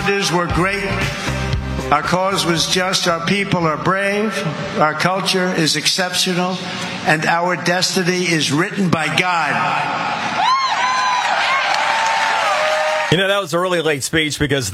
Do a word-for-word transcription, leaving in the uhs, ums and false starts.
were great. Our cause was just. Our people are brave. Our culture is exceptional. And our destiny is written by God. You know, that was a really late speech because